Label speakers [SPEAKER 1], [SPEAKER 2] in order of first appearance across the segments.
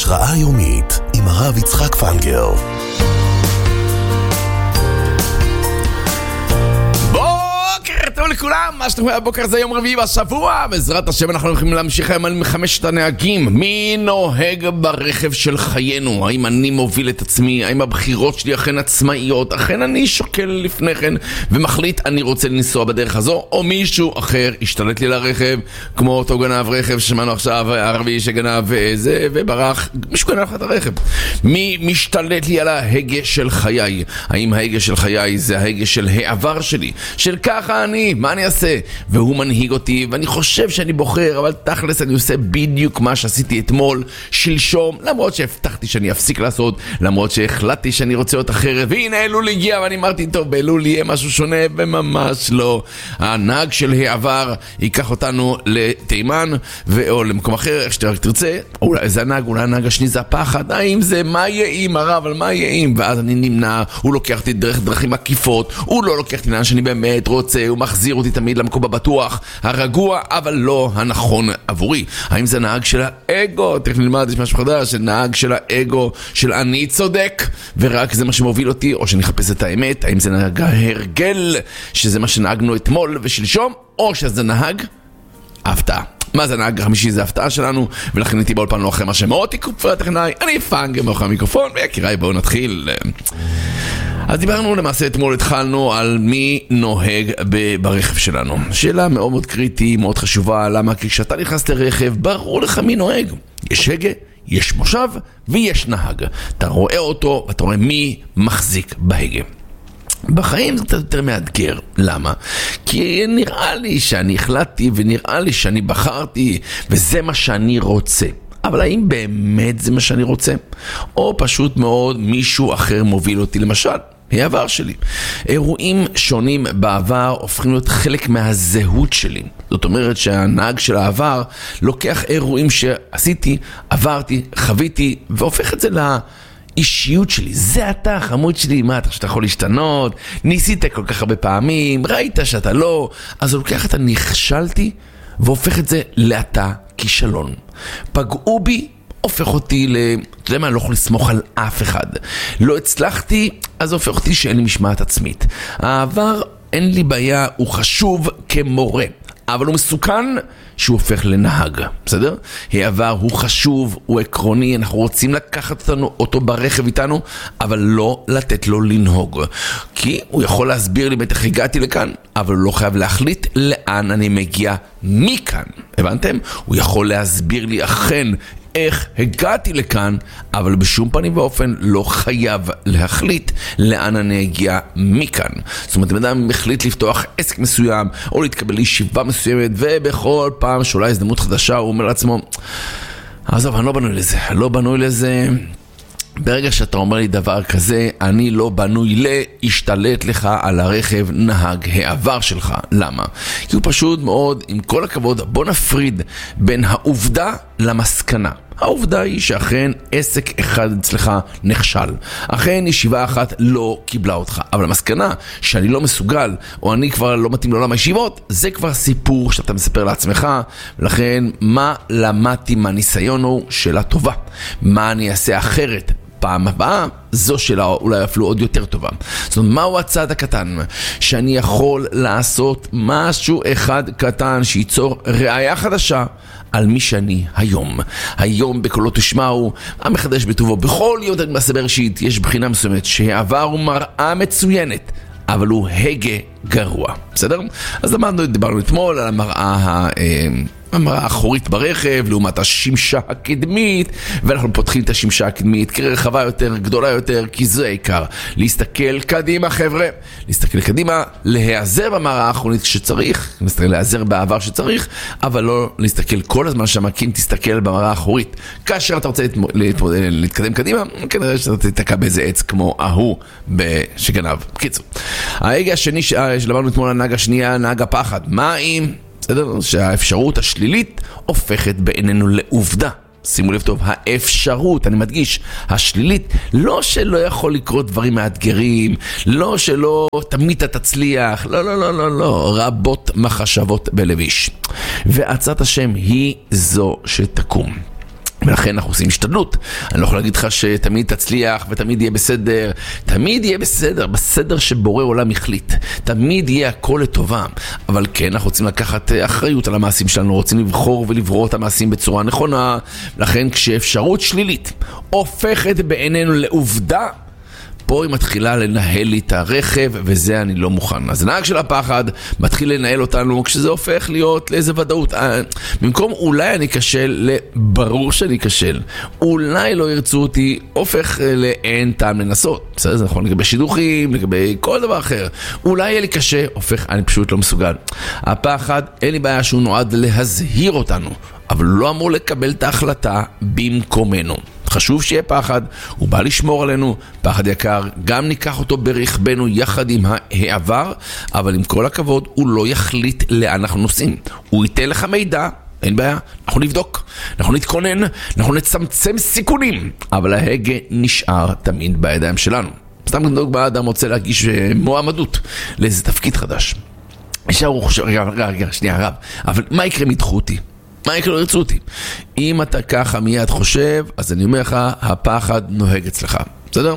[SPEAKER 1] השראה יומית עם הרב יצחק פנגר.
[SPEAKER 2] טוב לכולם, מה שאתם רואים הבוקר זה יום רביעי בשבוע. בעזרת השם אנחנו הולכים להמשיך היום על חמשת הנהגים. מי נוהג ברכב של חיינו? האם אני מוביל את עצמי? האם הבחירות שלי אכן עצמאיות? אכן אני שוקל לפני כן ומחליט אני רוצה לנסוע בדרך הזו, או מישהו אחר השתלט לי לרכב, כמו אותו גנב רכב ששמענו עכשיו, ערבי שגנב זה וברח, מישהו גנב את הרכב. מי משתלט לי על ההגה של חיי? האם ההגה של חיי זה ההגה של העבר שלי, של ככה אני, מה אני אעשה? והוא מנהיג אותי, ואני חושב שאני בוחר, אבל תכלס אני עושה בדיוק מה שעשיתי אתמול, שלשום, למרות שהבטחתי שאני אפסיק לעשות, למרות שהחלטתי שאני רוצה להיות אחרת, והנה אלול הגיע, ואני אמרתי, טוב, באלול יהיה משהו שונה, וממש לא. הנהג של העבר ייקח אותנו לתימן, או למקום אחר, איך שאתה רק תרצה, אולי זה הנהג, אולי הנהג השני זה הפחד, האם זה, מה יהיה עם הרב, אבל מה יהיה עם? ואז אני נמנע, הוא לוקח אותי דרכים עקיפות, הוא לא לוקח אותי לאן שאני באמת רוצה, הוא מחזיר אותי תמיד למקום הבטוח, הרגוע, אבל לא הנכון עבורי. האם זה נהג של האגו? תכף נלמד, יש משהו חדש, נהג של האגו, של אני צודק, ורק זה מה שמוביל אותי, או שנחפש את האמת. האם זה נהג ההרגל, שזה מה שנהגנו אתמול ושלשום, או שזה נהג הפתעה. מה זה נהג החמישי? זה הפתעה שלנו, ולכן הייתי באולפן לא אחרי מה שמאוד תקופי הטכנאי, אני פאנג מאחורי המיקרופון, ויקיריי בואו נתחיל. אז דיברנו למעשה אתמול, התחלנו על מי נוהג ברכב שלנו. שאלה מאוד מאוד קריטית, מאוד חשובה. למה? כי כשאתה נכנס לרכב, ברור לך מי נוהג. יש הגה, יש מושב ויש נהג. אתה רואה אותו ואתה רואה מי מחזיק בהגה. בחיים זה קצת יותר מאתגר. למה? כי נראה לי שאני החלטתי ונראה לי שאני בחרתי וזה מה שאני רוצה. אבל האם באמת זה מה שאני רוצה? או פשוט מאוד מישהו אחר מוביל אותי? למשל, העבר שלי. אירועים שונים בעבר הופכים להיות חלק מהזהות שלי. זאת אומרת שהנהג של העבר לוקח אירועים שעשיתי, עברתי, חוויתי, והופך את זה לאישיות שלי. זה אתה, חמוד שלי. מה, אתה שאתה יכול להשתנות? ניסית כל כך הרבה פעמים, ראית שאתה לא. אז הוא לוקח את הנכשלתי והופך את זה לאתה כישלון. פגעו בי, הופך אותי אתה יודע מה, אני לא יכול לסמוך על אף אחד. לא הצלחתי, אז הופך אותי שאין לי משמעת עצמית. העבר, אין לי בעיה, הוא חשוב כמורה, אבל הוא מסוכן שהוא הופך לנהג, בסדר? העבר הוא חשוב, הוא עקרוני, אנחנו רוצים לקחת אותו ברכב איתנו, אבל לא לתת לו לנהוג. כי הוא יכול להסביר לי בטח הגעתי לכאן, אבל הוא לא חייב להחליט לאן אני מגיע מכאן. הבנתם? הוא יכול להסביר לי אכן איך הגעתי לכאן, אבל בשום פנים ואופן לא חייב להחליט לאן אני אגיע מכאן. זאת אומרת, אם אדם מחליט לפתוח עסק מסוים, או להתקבל לישיבה מסוימת, ובכל פעם שאולי הזדמנות חדשה, הוא אומר לעצמו, עזוב, אני לא בנוי לזה. ברגע שאתה אומר לי דבר כזה, אני לא בנוי להשתלט לך על הרכב נהג העבר שלך. למה? כי הוא פשוט מאוד, עם כל הכבוד, בוא נפריד בין העובדה למסקנה. העובדה היא שאכן עסק אחד אצלך נכשל. אכן ישיבה אחת לא קיבלה אותך. אבל המסקנה שאני לא מסוגל, או אני כבר לא מתאים לעולם הישיבות, זה כבר סיפור שאתה מספר לעצמך. ולכן, מה למדתי מהניסיון הוא שאלה טובה. מה אני אעשה אחרת? פעם הבאה, זו שאלה אולי אפילו עוד יותר טובה. זאת אומרת, מהו הצעד הקטן? שאני יכול לעשות משהו אחד קטן שייצור ראייה חדשה על מי שאני היום. היום בקולות תשמעו, המחדש בטובו. בכל יום במעשה בראשית יש בחינה מסוימת שהעבר הוא מראה מצוינת, אבל הוא הגה גרוע. בסדר? אז דיברנו אתמול על המראה האחורית ברכב לעומת השמשה הקדמית, ואנחנו פותחים את השמשה הקדמית כרחבה יותר, גדולה יותר, כי זה העיקר. להסתכל קדימה, חבר'ה. להסתכל קדימה, להיעזר במראה האחורית כשצריך, להיעזר בעבר שצריך, אבל לא להסתכל כל הזמן שם, כי אם תסתכל במראה האחורית. כאשר אתה רוצה להתקדם קדימה, כנראה שאתה תתקע באיזה עץ כמו ההוא שגנב. בקיצור, ההגה השני שלמדנו אתמול, הנהג השנייה, נהג הפחד. מה אם בסדר? שהאפשרות השלילית הופכת בעינינו לעובדה. שימו לב טוב, האפשרות, אני מדגיש, השלילית, לא שלא יכול לקרות דברים מאתגרים, לא שלא תמיד אתה תצליח, לא, רבות מחשבות בלב איש. ועצת השם היא זו שתקום. ולכן אנחנו עושים השתדלות. אני לא יכול להגיד לך שתמיד תצליח ותמיד יהיה בסדר. תמיד יהיה בסדר, בסדר שבורא עולם החליט. תמיד יהיה הכל לטובה. אבל כן, אנחנו רוצים לקחת אחריות על המעשים שלנו, רוצים לבחור ולברוא את המעשים בצורה נכונה. לכן כשאפשרות שלילית הופכת בעינינו לעובדה, פה היא מתחילה לנהל לי את הרכב, וזה אני לא מוכן. אז נהג של הפחד מתחיל לנהל אותנו כשזה הופך להיות לאיזה ודאות. במקום אולי אני כשל, ברור שאני כשל. אולי לא ירצו אותי, הופך לאין טעם לנסות. בסדר, זה נכון לגבי שידוכים, לגבי כל דבר אחר. אולי יהיה לי קשה, הופך, אני פשוט לא מסוגל. הפחד, אין לי בעיה שהוא נועד להזהיר אותנו, אבל לא אמור לקבל את ההחלטה במקומנו. חשוב שיהיה פחד, הוא בא לשמור עלינו, פחד יקר, גם ניקח אותו ברכבנו יחד עם העבר, אבל עם כל הכבוד הוא לא יחליט לאן אנחנו נוסעים. הוא ייתן לך מידע, אין בעיה, אנחנו נבדוק, אנחנו נתכונן, אנחנו נצמצם סיכונים, אבל ההגה נשאר תמיד בידיים שלנו. סתם דוגמה, אדם רוצה להגיש מועמדות לאיזה תפקיד חדש. הוא חושב, רגע, שנייה רב, אבל מה יקרה אם ידחו אותי? מה יקרה לא ירצו אותי? אם אתה ככה מיד חושב, אז אני אומר לך, הפחד נוהג אצלך. בסדר?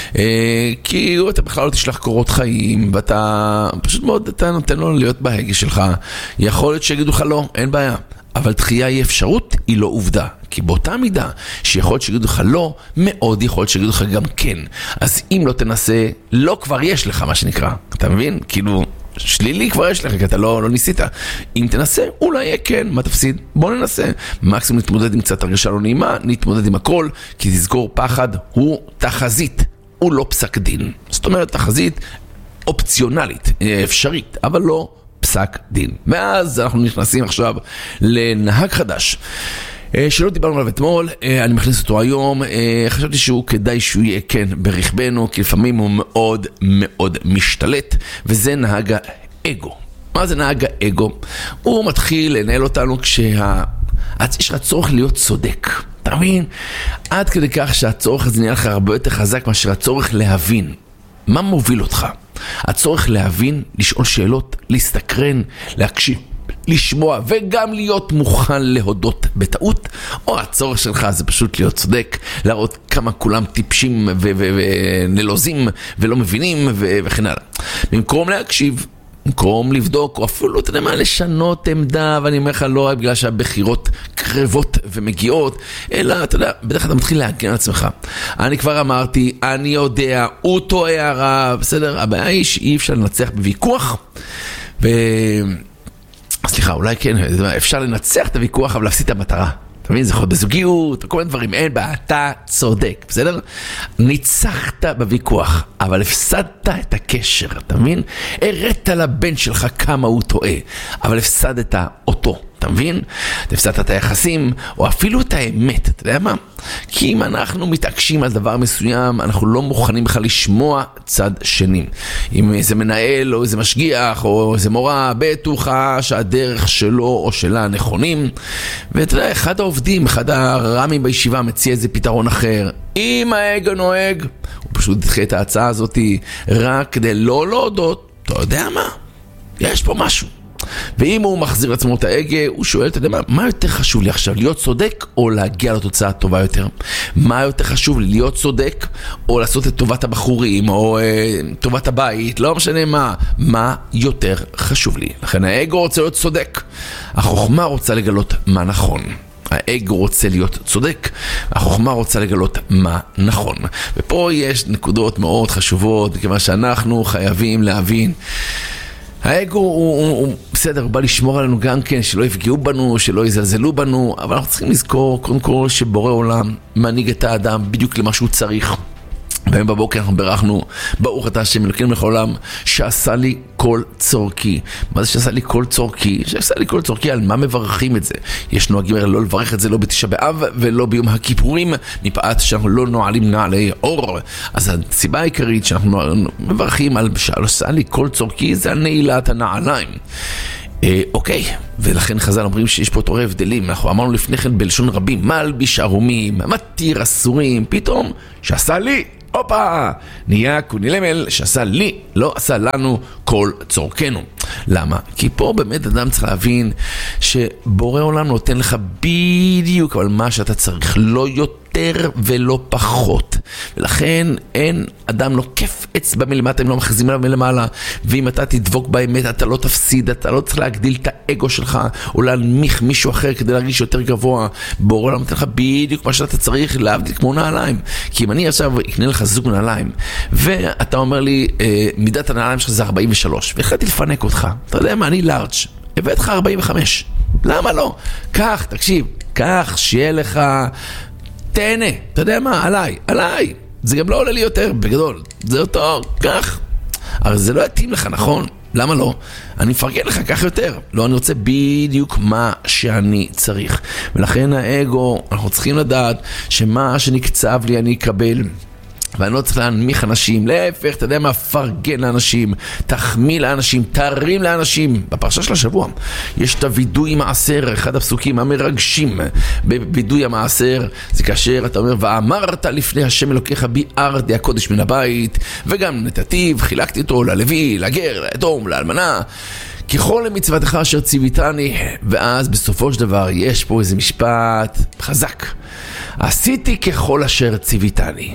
[SPEAKER 2] כי אתה בכלל לא תשלח קורות חיים, ואתה פשוט מאוד אתה נותן לו להיות בהגה שלך. יכול להיות שיגידו לך לא, אין בעיה. אבל דחייה היא אפשרות, היא לא עובדה. כי באותה מידה שיכול להיות שיגידו לך לא, מאוד יכול להיות שיגידו לך גם כן. אז אם לא תנסה, לא כבר יש לך מה שנקרא. אתה מבין? כאילו שלילי כבר יש לך, כי אתה לא ניסית. אם תנסה, אולי יהיה כן, מה תפסיד? בוא ננסה. מקסימום נתמודד עם קצת הרגשה לא נעימה, נתמודד עם הכל, כי תזכור, פחד הוא תחזית, הוא לא פסק דין. זאת אומרת, תחזית אופציונלית, אפשרית, אבל לא פסק דין. ואז אנחנו נכנסים עכשיו לנהג חדש. שלא דיברנו עליו אתמול, אני מכניס אותו היום, חשבתי שהוא כדאי שהוא יהיה כן ברכבנו, כי לפעמים הוא מאוד מאוד משתלט, וזה נהג האגו. מה זה נהג האגו? הוא מתחיל לנהל אותנו יש לך צורך להיות צודק. אתה מבין? עד כדי כך שהצורך הזה נהיה לך הרבה יותר חזק מאשר הצורך להבין. מה מוביל אותך? הצורך להבין, לשאול שאלות, להסתקרן, להקשיב, לשמוע וגם להיות מוכן להודות בטעות, או הצורך שלך זה פשוט להיות צודק, להראות כמה כולם טיפשים ונלוזים ולא מבינים וכן הלאה. במקום להקשיב, במקום לבדוק, או אפילו, אתה יודע מה, לשנות עמדה, ואני אומר לך לא רק בגלל שהבחירות קרבות ומגיעות, אלא, אתה יודע, בדרך כלל אתה מתחיל להגן על עצמך. אני כבר אמרתי, אני יודע, הוא טועה הרב, בסדר? הבעיה היא שאי אפשר לנצח בוויכוח, סליחה, אולי כן, אפשר לנצח את הוויכוח, אבל להפסיד את המטרה. אתה מבין? זה יכול בזוגיות, כל מיני דברים. אין בה, אתה צודק, בסדר? ניצחת בוויכוח, אבל הפסדת את הקשר, אתה מבין? הראת לבן שלך כמה הוא טועה, אבל הפסדת אותו. אתה מבין? אתה הפסדת את היחסים, או אפילו את האמת, אתה יודע מה? כי אם אנחנו מתעקשים על דבר מסוים, אנחנו לא מוכנים בכלל לשמוע צד שני. אם איזה מנהל, או איזה משגיח, או איזה מורה, בטוחה שהדרך שלו או שלה נכונים. ואתה יודע, אחד העובדים, אחד הרמים בישיבה מציע איזה פתרון אחר. אם האגו נוהג, הוא פשוט דחה את ההצעה הזאת רק כדי לא להודות. אתה יודע מה? יש פה משהו. ואם הוא מחזיר לעצמו את ההגה, הוא שואל, אתה יודע מה יותר חשוב לי עכשיו, להיות צודק או להגיע לתוצאה טובה יותר? מה יותר חשוב לי, להיות צודק או לעשות את טובת הבחורים או טובת הבית, לא משנה מה יותר חשוב לי? לכן האגו רוצה להיות צודק, החוכמה רוצה לגלות מה נכון. האגו רוצה להיות צודק, החוכמה רוצה לגלות מה נכון. ופה יש נקודות מאוד חשובות, מכיוון שאנחנו חייבים להבין, האגו הוא בסדר, הוא בא לשמור עלינו גם כן, שלא יפגעו בנו, שלא יזלזלו בנו, אבל אנחנו צריכים לזכור קודם כל שבורא עולם מנהיג את האדם בדיוק למה שהוא צריך. והיום בבוקר אנחנו ברכנו, ברוך אתה השם אלוקינו מלך העולם, שעשה לי כל צורכי. מה זה שעשה לי כל צורכי? שעשה לי כל צורכי, על מה מברכים את זה? יש נוהגים לא לברך את זה לא בתשעה באב ולא ביום הכיפורים, מפאת שאנחנו לא נועלים נעלי אור. אז הסיבה העיקרית שאנחנו מברכים על שעשה לי כל צורכי זה על נעילת הנעליים. אוקיי, ולכן חז"ל אומרים שיש פה תורה הבדלים. אנחנו אמרנו לפני כן בלשון רבים, מלביש ערומים, מתיר אסורים, פתאום שעשה לי הופה, נהיה קונילמל שעשה לי, לא עשה לנו כל צורכנו. למה? כי פה באמת אדם צריך להבין שבורא עולם נותן לך בדיוק על מה שאתה צריך, לא יותר ולא פחות. ולכן אין אדם נוקף אצבע מלמטה, הם לא מכריזים עליו מלמעלה. ואם אתה תדבוק באמת, אתה לא תפסיד, אתה לא צריך להגדיל את האגו שלך, או להנמיך מישהו אחר כדי להרגיש יותר גבוה. בורא עולם נותן לך בדיוק מה שאתה צריך, להבדיל כמו נעליים. כי אם אני עכשיו אקנה לך זוג נעליים, ואתה אומר לי, מידת הנעליים שלך זה 43, והחלטתי לפנק אותך. אתה יודע מה, אני לארג', הבאת לך 45. למה לא? כך, תקשיב, כך שיהיה לך, תהנה, אתה יודע מה, עליי. זה גם לא עולה לי יותר, בגדול. זה אותו, כך. אבל זה לא יתאים לך, נכון? למה לא? אני מפרגן לך כך יותר. לא, אני רוצה בדיוק מה שאני צריך. ולכן האגו, אנחנו צריכים לדעת שמה שנקצב לי אני אקבל. ואני לא צריך להנמיך אנשים, להפך, אתה יודע מה, פרגן לאנשים, תחמיא לאנשים, תרים לאנשים. בפרשה של השבוע יש את הוידוי מעשר, אחד הפסוקים המרגשים בוידוי המעשר, זה כאשר אתה אומר, ואמרת לפני השם אלוקיך ביארתי הקודש מן הבית, וגם נתתיו, חילקתי אותו ללוי, לגר, ליתום, לאלמנה, ככל למצוותך אשר ציוויתני. ואז בסופו של דבר יש פה איזה משפט חזק, עשיתי ככל אשר ציוויתני.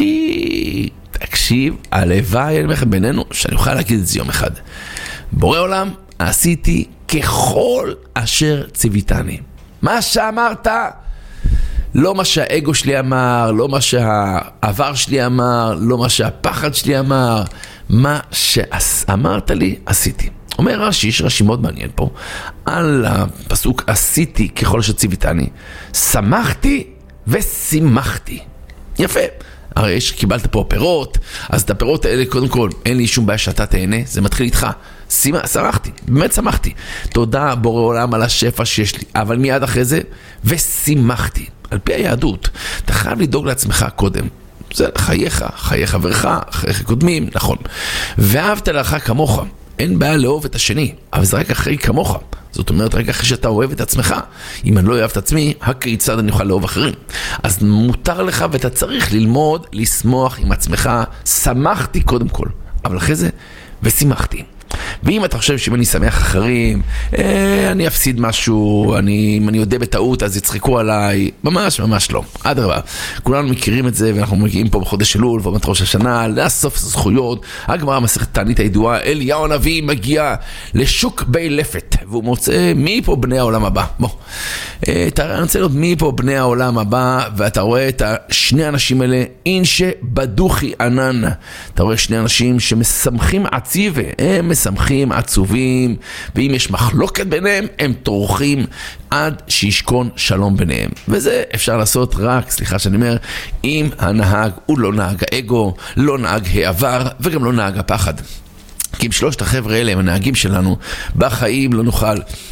[SPEAKER 2] תקשיב, הלוואי בינינו שאני אוכל להגיד את זה יום אחד. בורא עולם, עשיתי ככל אשר ציוויתני. מה שאמרת, לא מה שהאגו שלי אמר, לא מה שהעבר שלי אמר, לא מה שהפחד שלי אמר, מה שאמרת לי, עשיתי. אומר רש"י, יש רש"י מאוד מעניין פה, על הפסוק עשיתי ככל שציוויתני, שמחתי ושימחתי. יפה. הרי שקיבלת פה פירות, אז את הפירות האלה, קודם כל, אין לי שום בעיה שאתה תהנה, זה מתחיל איתך. שמחתי, באמת שמחתי. תודה בורא עולם על השפע שיש לי, אבל מיד אחרי זה, ושימחתי. על פי היהדות, אתה חייב לדאוג לעצמך קודם. זה חייך, חיי חברך, חייך קודמים, נכון. ואהבת לך כמוך. אין בעיה לאהוב את השני, אבל זה רק אחרי כמוך. זאת אומרת, רק אחרי שאתה אוהב את עצמך. אם אני לא אוהב את עצמי, הכיצד אני אוכל לאהוב אחרים. אז מותר לך ואתה צריך ללמוד, לשמוח עם עצמך. שמחתי קודם כל, אבל אחרי זה, ושימחתי. ואם אתה חושב שאם אני שמח אחרים, אני אפסיד משהו, אם אני יודע בטעות אז יצחקו עליי, ממש לא. אדרבה, כולנו מכירים את זה, ואנחנו מגיעים פה בחודש אלול ועומת ראש השנה לאסוף זכויות. הגמרא מסכת תענית הידועה, אליהו הנביא מגיע לשוק בי לפת, והוא מוצא מי פה בני העולם הבא. בוא, אני רוצה לראות מי פה בני העולם הבא, ואתה רואה את שני אנשים האלה, אינשה בדוכי ענן. אתה רואה שני אנשים שמשמחים עציבה, הם משמחים עצובים, ואם יש מחלוקת ביניהם, הם טורחים עד שישכון שלום ביניהם. וזה אפשר לעשות רק, סליחה שאני אומר, אם הנהג הוא לא נהג האגו, לא נהג העבר, וגם לא נהג הפחד. כי אם שלושת החבר'ה האלה הם הנהגים שלנו, בחיים לא נוכל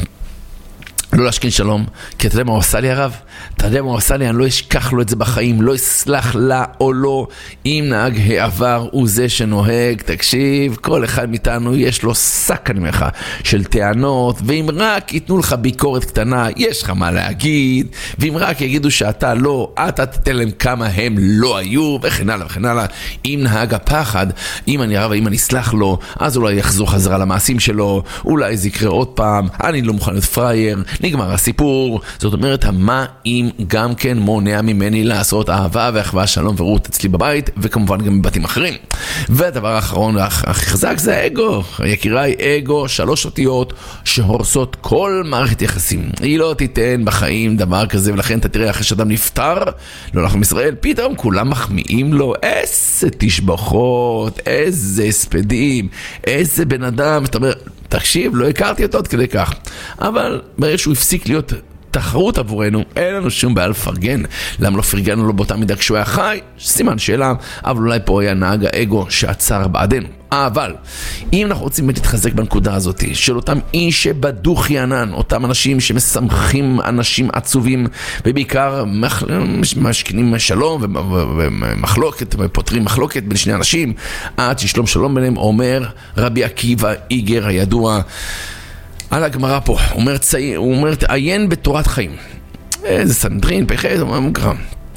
[SPEAKER 2] לא להשכין שלום. כי אתה יודע מה הוא עשה לי הרב? אתה יודע מה הוא עשה לי? אני לא אשכח לו את זה בחיים, לא אסלח לה או לא. אם נהג העבר הוא זה שנוהג, תקשיב, כל אחד מאיתנו יש לו שק הנמכה של טענות, ואם רק ייתנו לך ביקורת קטנה, יש לך מה להגיד, ואם רק יגידו שאתה לא, אתה תתן להם כמה הם לא היו, וכן הלאה וכן הלאה. אם נהג הפחד, אם אני הרב, אם אני אסלח לו, אז אולי יחזור חזרה למעשים שלו, אולי זה יקרה עוד פעם, אני לא מוכן להיות פרייר, נגמר הסיפור. זאת אומרת, מה אם גם כן מונע ממני לעשות אהבה ואחווה, שלום ורות אצלי בבית, וכמובן גם בבתים אחרים. והדבר האחרון הכי חזק זה האגו. יקיריי, אגו, 3 אותיות שהורסות כל מערכת יחסים. היא לא תיתן בחיים דבר כזה, ולכן אתה תראה אחרי שאדם נפטר, לא הלך מישראל, פתאום כולם מחמיאים לו, איזה תשבחות, איזה הספדים, איזה בן אדם. אתה אומר, תקשיב, לא הכרתי אותו עד כדי כך. אבל ברגע שהוא הפסיק להיות תחרות עבורנו, אין לנו שום בעיה לפרגן. למה לא פרגנו לו באותה מידה כשהוא היה חי? סימן שאלה, אבל אולי פה היה נהג האגו שעצר בעדנו. אבל אם אנחנו רוצים להתחזק בנקודה הזאת של אותם איש בדוכי ענן, אותם אנשים שמשמחים אנשים עצובים, ובעיקר משכינים שלום ומחלוקת, ופותרים מחלוקת בין שני אנשים עד שישלום שלום ביניהם, אומר רבי עקיבא איגר הידוע על הגמרא פה, הוא אומר תעיין בתורת חיים. זה סנהדרין, פחד, הוא אומר,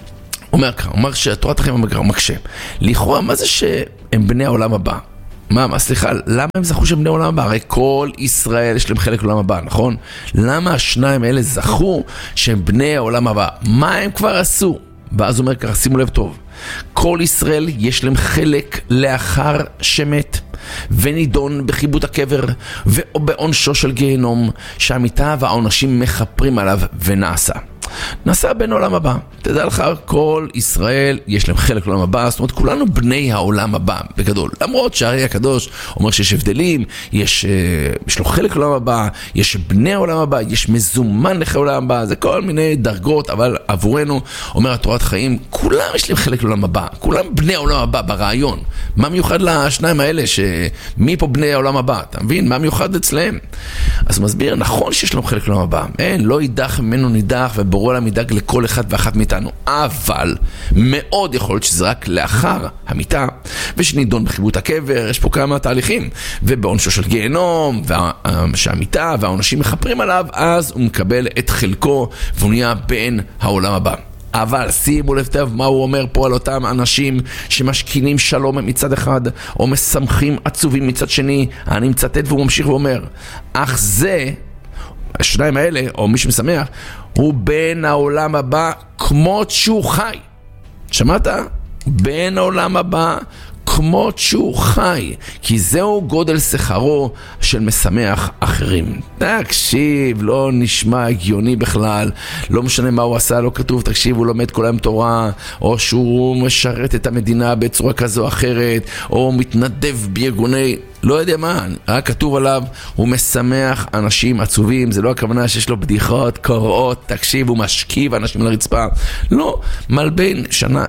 [SPEAKER 2] אומר שתורת החיים מקשה. לכאורה, מה זה שהם בני העולם הבא? סליחה, למה הם זכו שהם בני העולם הבא? הרי כל ישראל יש להם חלק לעולם הבא, נכון? למה השניים האלה זכו שהם בני העולם הבא? מה הם כבר עשו? ואז אומר ככה, שימו לב טוב, כל ישראל יש להם חלק לאחר שמת ונידון בחיבוט הקבר ובעונשו של גיהנום, שהמיטה והעונשים מחפרים עליו נעשה בין העולם הבא. תדע לך, כל ישראל יש להם חלק לעולם הבא, זאת אומרת כולנו בני העולם הבא בגדול, למרות שהרי הקדוש אומר שיש הבדלים, יש לו חלק לעולם הבא, יש בני העולם הבא, יש מזומן לחיי העולם הבא, זה כל מיני דרגות, אבל עבורנו אומר התורת חיים, כולם יש להם חלק לעולם הבא, כולם בני העולם הבא ברעיון. מה מיוחד לשניים האלה, שמי פה בני העולם הבא? אתה מבין? מה מיוחד אצלהם? אז מסביר, נכון שיש להם חלק לעולם הבא, אין, לא יידח ממנו נידח ובורא לה מידג לכל אחד ואחת מאיתנו, אבל מאוד יכול להיות שזה רק לאחר המיטה, ושנידון בחיבוט הקבר, יש פה כמה תהליכים, ובעונשו של גיהנום, שהמיטה והעונשים מחפרים עליו, אז הוא מקבל את חלקו, והוא נהיה בין העולם הבא. אבל שימו לב טוב מה הוא אומר פה על אותם אנשים שמשכינים שלום מצד אחד, או משמחים עצובים מצד שני. אני מצטט והוא ממשיך ואומר, אך זה, השניים האלה, או מי שמשמח, הוא בין העולם הבא כמו שהוא חי. שמעת? בין העולם הבא כמו שהוא חי, כי זהו גודל שכרו של משמח אחרים. תקשיב, לא נשמע הגיוני בכלל, לא משנה מה הוא עשה, לא כתוב, תקשיב, הוא לומד כל היום תורה, או שהוא משרת את המדינה בצורה כזו או אחרת, או מתנדב בארגוני, לא יודע מה, רק כתוב עליו, הוא משמח אנשים עצובים. זה לא הכוונה שיש לו בדיחות, קוראות, תקשיב, הוא משכיב אנשים על הרצפה. לא, מלבין שנה,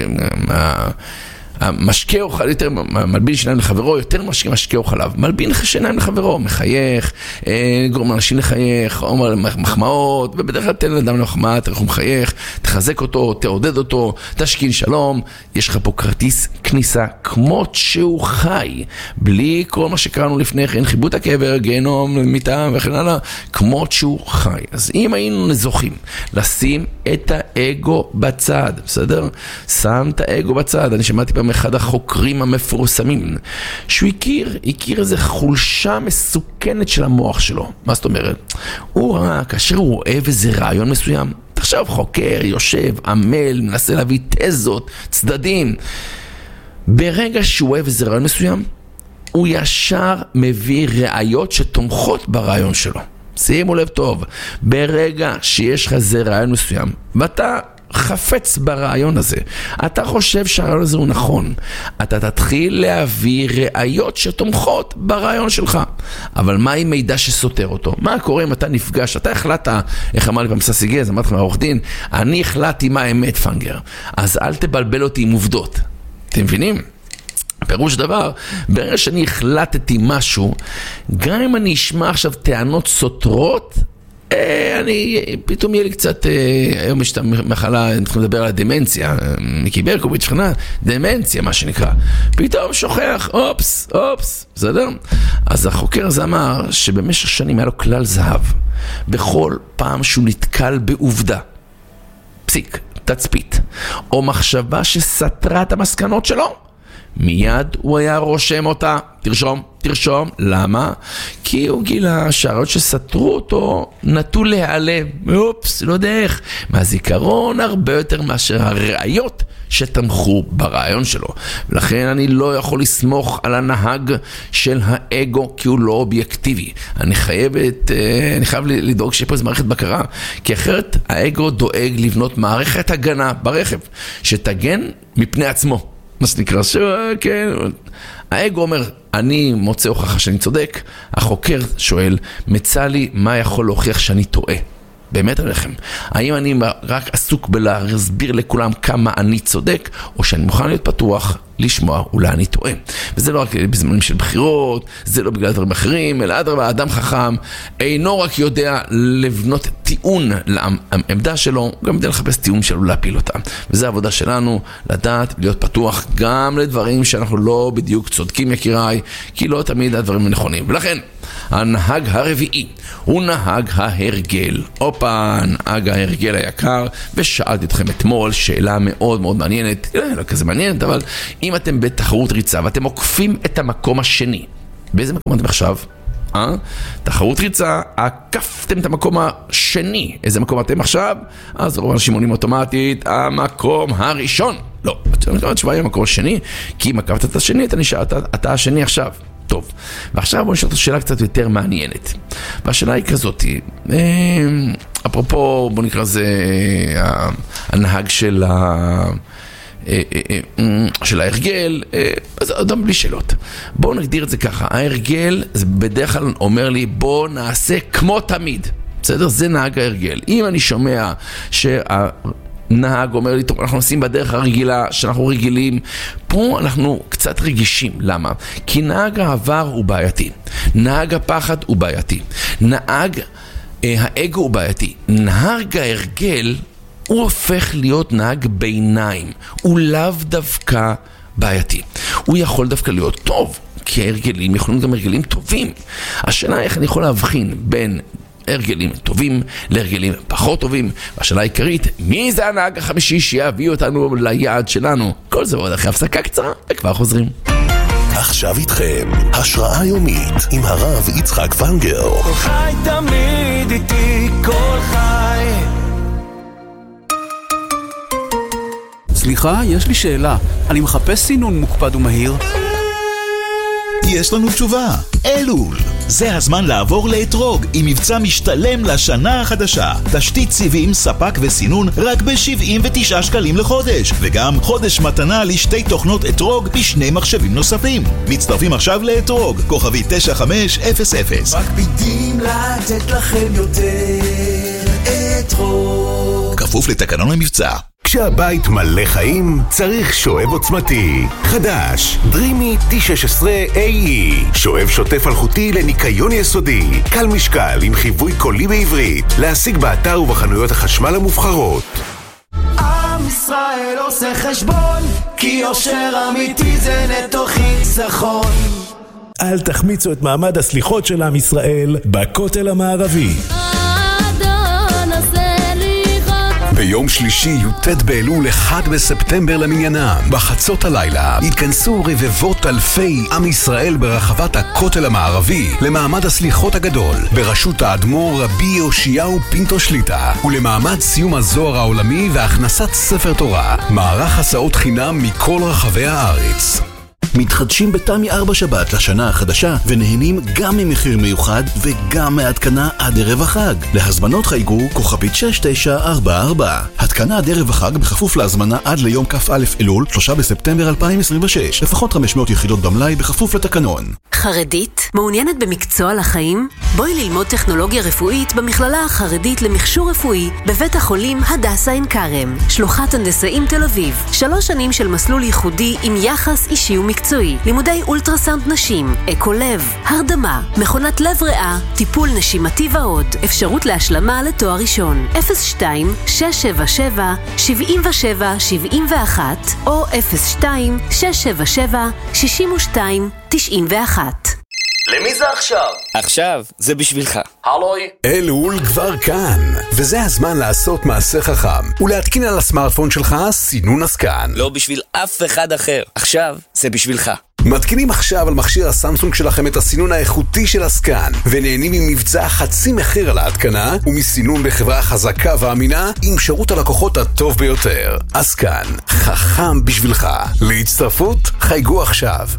[SPEAKER 2] משקה או חלב, יותר מלבין שיניים לחברו, יותר משקה או חלב, מלבין שיניים לחברו, מחייך, גורם אנשים לחייך, אומר מחמאות, ובדרך כלל תן לאדם למחמאה, תראה הוא מחייך, תחזק אותו, תעודד אותו, תשכין שלום. יש לך פה כרטיס כניסה כמות שהוא חי, בלי כל מה שקראנו לפני כן, חיבוט הקבר, גיהנום, מיטה וכן הלאה, כמות שהוא חי. אז אם היינו זוכים לשים את האגו בצד, בסדר? שם את האגו בצד. אני שמעתי פעם אחד החוקרים המפורסמים שהוא הכיר איזה חולשה מסוכנת של המוח שלו. מה זאת אומרת? הוא ראה, כאשר הוא אוהב איזה רעיון מסוים, עכשיו חוקר, יושב, עמל, מנסה להביא תזות, צדדים, ברגע שהוא אוהב איזה רעיון מסוים, הוא ישר מביא ראיות שתומכות ברעיון שלו. שימו לב טוב, ברגע שיש לך איזה רעיון מסוים ואתה חפץ ברעיון הזה, אתה חושב שהרעיון הזה הוא נכון, אתה תתחיל להביא ראיות שתומכות ברעיון שלך. אבל מה עם מידע שסותר אותו? מה קורה אם אתה נפגש, אתה החלטת, איך אמר לי פעם ססיגי, אז אמרתי לכם העורך דין, אני החלטתי מה האמת פנגר, אז אל תבלבל אותי עם עובדות. אתם מבינים? פירוש דבר, ברגע שאני החלטתי משהו, גם אם אני אשמע עכשיו טענות סותרות, פתאום יהיה לי קצת, היום יש את המחלה, אנחנו מדבר על הדמנציה, מיקי ברקוביץ' שכנה, דמנציה מה שנקרא, פתאום שוכח, אופס, בסדר? אז החוקר הזה אמר שבמשך שנים היה לו כלל זהב, בכל פעם שהוא נתקל בעובדה, פסיק, תצפית, או מחשבה שסתרה את המסקנות שלו, מיד הוא היה רושם אותה. תרשום. למה? כי הוא גילה שהרעיונות שסתרו אותו נטו להיעלם. אופס, לא יודע איך. מהזיכרון הרבה יותר מאשר הראיות שתמכו ברעיון שלו. ולכן אני לא יכול לסמוך על הנהג של האגו, כי הוא לא אובייקטיבי. אני חייב לדאוג שיהיה פה איזו מערכת בקרה, כי אחרת האגו דואג לבנות מערכת הגנה ברכב, שתגן מפני עצמו. מה שנקרא, כן, האגו אומר, אני מוצא הוכחה שאני צודק, החוקר שואל, מצא לי מה יכול להוכיח שאני טועה. באמת עליכם, האם אני רק עסוק בלהסביר לכולם כמה אני צודק, או שאני מוכן להיות פתוח לשמוע, אולי אני טועה. וזה לא רק בזמנים של בחירות, זה לא בגלל דברים אחרים, אלא אדרבה, אדם חכם אינו רק יודע לבנות טיעון לעמדה שלו, גם יודע לחפש טיעון שלו להפיל אותה. וזו העבודה שלנו, לדעת, להיות פתוח גם לדברים שאנחנו לא בדיוק צודקים יקיריי, כי לא תמיד הדברים נכונים. ולכן, הנהג הרביעי הוא נהג ההרגל. אופה, נהג ההרגל היקר, ושאלתי אתכם אתמול שאלה מאוד מאוד מעניינת, לא כזה מעניינת, אבל אם אתם בתחרות ריצה ואתם עוקפים את המקום השני, באיזה מקום אתם עכשיו? תחרות ריצה, עקפתם את המקום השני. איזה מקום אתם עכשיו? אז רוב האנשים עונים אוטומטית, המקום הראשון. לא, התשובה היא המקום השני, כי אם עקפת את השני, אתה השני עכשיו. טוב, ועכשיו בואו נשאל את השאלה קצת יותר מעניינת. והשאלה היא כזאת, אפרופו, בואו נקרא זה הנהג של ההרגל, אז אדם בלי שאלות. בואו נגדיר את זה ככה, ההרגל זה בדרך כלל אומר לי בואו נעשה כמו תמיד, בסדר? זה נהג ההרגל. אם אני שומע נהג אומר לי, טוב, אנחנו נוסעים בדרך הרגילה שאנחנו רגילים, פה אנחנו קצת רגישים. למה? כי נהג העבר הוא בעייתי, נהג הפחד הוא בעייתי, נהג האגו הוא בעייתי. נהג ההרגל הוא הופך להיות נהג ביניים, הוא לאו דווקא בעייתי, הוא יכול דווקא להיות טוב, כי ההרגלים יכולים גם הרגלים טובים. השאלה איך אני יכול להבחין בין הרגלים טובים להרגלים פחות טובים, והשאלה העיקרית, מי זה הנהג החמישי שיביא אותנו ליעד שלנו? כל זה ועוד אחרי הפסקה קצרה וכבר חוזרים.
[SPEAKER 1] עכשיו איתכם השראה יומית עם הרב יצחק פנגר.
[SPEAKER 3] כל חי תמיד איתי, כל חי.
[SPEAKER 4] סליחה, יש לי שאלה. אני מחפש סינון מוקפד ומהיר.
[SPEAKER 5] יש לנו תשובה. אלול. זה הזמן לעבור לאתרוג עם מבצע משתלם לשנה החדשה. תשתית סיבים, ספק וסינון רק ב-79 שקלים לחודש, וגם חודש מתנה לשתי תוכנות אתרוג בשני מחשבים נוספים. מצטרפים עכשיו לאתרוג, כוכבי 9500.
[SPEAKER 3] מקפידים לתת לכם יותר אתרוג.
[SPEAKER 5] כפוף לתקנון המבצע.
[SPEAKER 1] כשהבית מלא חיים, צריך שואב עוצמתי. חדש, דרימי T16AE. שואב שוטף אלחוטי לניקיון יסודי. קל משקל עם חיווי קולי בעברית. להשיג באתר ובחנויות החשמל המובחרות.
[SPEAKER 3] עם ישראל עושה חשבון, כי יושר אמיתי זה נטו חיסכון.
[SPEAKER 6] אל תחמיצו את מעמד הסליחות של עם ישראל בכותל המערבי.
[SPEAKER 7] ביום שלישי י"ט באלול 1 בספטמבר למניינם, בחצות הלילה התכנסו רבבות אלפי עם ישראל ברחבת הכותל המערבי למעמד הסליחות הגדול בראשות האדמו"ר רבי יאשיהו פינטו שליטה, ולמעמד סיום הזוהר העולמי והכנסת ספר תורה, מערך הסעות חינם מכל רחבי הארץ.
[SPEAKER 5] מתחדשים בתמי 4 שבת לשנה החדשה ונהנים גם ממחיר מיוחד וגם מהתקנה עד ערב החג. להזמנות חייגו כוכבית 6944. התקנה עד ערב החג בכפוף להזמנה עד ליום כ"א אלול 3 בספטמבר 2026. לפחות 500 יחידות במלאי בכפוף לתקנון.
[SPEAKER 8] חרדית? מעוניינת במקצוע לחיים? בואי ללמוד טכנולוגיה רפואית במכללה החרדית למכשור רפואי בבית החולים הדסה עין כרם, שלוחת הנדסאים תל אביב. 3 שנים של מסלול ייחודי עם יחס אישי ומקצועי, לימודי אולטרסאונד נשים, אקו-לב, הרדמה, מכונת לב ריאה, טיפול נשימתי ועוד. אפשרות להשלמה לתואר ראשון 02-677-7771 או 02-677-6291.
[SPEAKER 3] למי זה עכשיו?
[SPEAKER 4] עכשיו, זה בשבילך.
[SPEAKER 3] הלוי?
[SPEAKER 7] אלול כבר כאן, וזה הזמן לעשות מעשה חכם ולהתקין על הסמארטפון שלך סינון הסקן.
[SPEAKER 4] לא בשביל אף אחד אחר. עכשיו, זה בשבילך.
[SPEAKER 7] מתקינים עכשיו על מכשיר הסמסונג שלכם את הסינון האיכותי של הסקן, ונהנים ממבצע חצי מחיר על ההתקנה, ומסינון בחברה חזקה ואמינה עם שירות הלקוחות הטוב ביותר. הסקן, חכם בשבילך. להצטרפות, חייגו עכשיו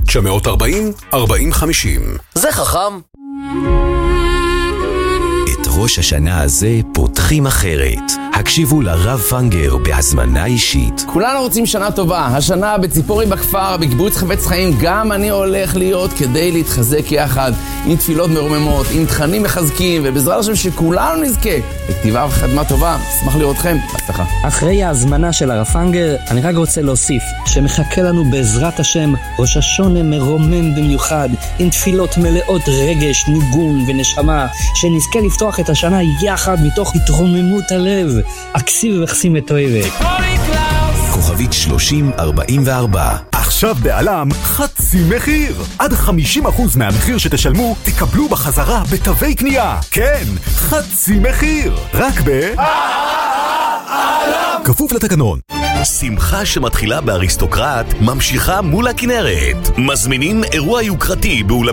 [SPEAKER 7] 02-940-4050.
[SPEAKER 3] זה חכם.
[SPEAKER 5] אתרוג
[SPEAKER 9] ראש השנה הזה פותחים אחרת. הקשיבו לרב פנגר בהזמנה אישית.
[SPEAKER 2] כולנו רוצים שנה טובה. השנה בציפורי בכפר, בקיבוץ חפץ חיים, גם אני הולך להיות כדי להתחזק יחד, עם תפילות מרוממות, עם תכנים מחזקים, ובעזרת השם שכולנו נזכה לכתיבה וחתמה טובה. אשמח לראותכם. בהצלחה.
[SPEAKER 10] אחרי ההזמנה של הרב פנגר, אני רק רוצה להוסיף שמחכה לנו בעזרת השם ראש השונה מרומם במיוחד, עם תפילות מלאות רגש, ניגון ונשמה, שנזכה לפתוח את השנה יחד מתוך התרוממות הלב. אקסיב וחסים את אוהבת.
[SPEAKER 9] כוכבית 3044.
[SPEAKER 6] עכשיו בעלם חצי מחיר. עד 50% מהמחיר שתשלמו תקבלו בחזרה בתווי קנייה. כן, חצי מחיר. רק כפוף לתקנון.
[SPEAKER 1] שמחה שמתחילה באריסטוקרט ממשיכה מול הכנרת. מזמינים אירוע יוקרתי באולם